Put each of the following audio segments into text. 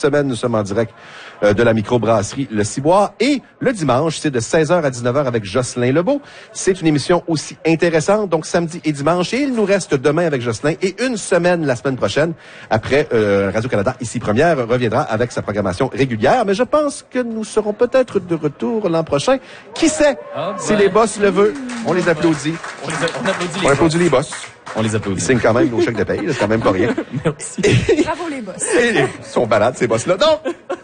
semaine, nous sommes en direct de la microbrasserie Le Ciboire. Et le dimanche, c'est de 16h à 19h avec Jocelyn Lebeau. C'est une émission aussi intéressante, donc samedi et dimanche. Et il nous reste demain avec Jocelyn et une semaine la semaine prochaine. Après, Radio-Canada, ici Première, reviendra avec sa programmation régulière. Mais je pense que nous serons peut-être de retour l'an prochain. Qui sait? Si les boss le veulent, on les applaudit. On applaudit les boss. On les applaudit. Ils signent quand même nos chèques de paye, c'est quand même pas rien. Merci. Bravo les boss. Ils sont balades, ces boss-là. Donc,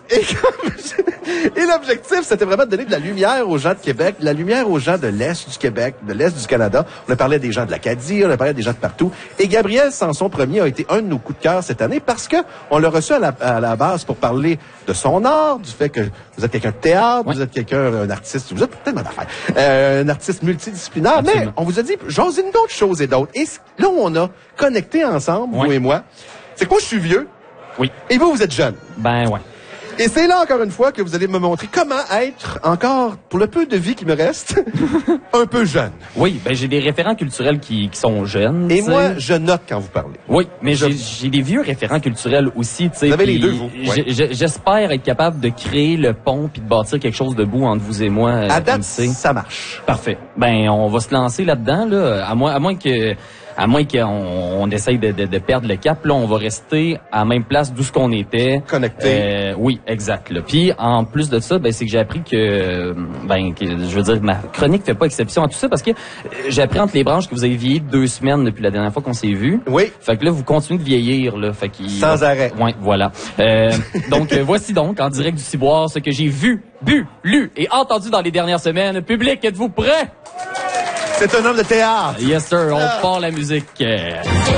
et l'objectif, c'était vraiment de donner de la lumière aux gens de Québec, de la lumière aux gens de l'Est du Québec, de l'Est du Canada. On a parlé des gens de l'Acadie, on a parlé des gens de partout. Et Gabriel Sanson-Premier a été un de nos coups de cœur cette année parce que on l'a reçu à la base pour parler de son art, du fait que vous êtes quelqu'un de théâtre, vous êtes un artiste, vous êtes tellement d'affaires, un artiste multidisciplinaire. Absolument. Mais on vous a dit, j'ose une d'autres choses et d'autres. Et là où on a connecté ensemble, vous et moi, c'est que moi, je suis vieux. Oui. Et vous êtes jeune. Ben ouais. Et c'est là, encore une fois, que vous allez me montrer comment être encore, pour le peu de vie qui me reste, un peu jeune. Oui, ben j'ai des référents culturels qui sont jeunes. Et moi, je note quand vous parlez. Oui, mais j'ai des vieux référents culturels aussi, tu sais. Vous avez les deux, vous. Ouais. J'espère être capable de créer le pont puis de bâtir quelque chose de beau entre vous et moi. À date, ça marche. Parfait. Ben, on va se lancer là-dedans, là. À moins qu'on essaye de perdre le cap, là, on va rester à la même place d'où ce qu'on était. Connecté. Oui, exact. Là. Puis, en plus de ça, ben, c'est que j'ai appris que je veux dire, ma chronique fait pas exception à tout ça parce que j'ai appris entre les branches que vous avez vieilli 2 semaines depuis la dernière fois qu'on s'est vu. Oui. Fait que là, vous continuez de vieillir, là. Fait sans arrêt. Oui, voilà. Donc, voici donc, en direct du Ciboire, ce que j'ai vu, bu, lu et entendu dans les dernières semaines. Public, êtes-vous prêts? C'est un homme de théâtre. Yes, sir. On part la musique.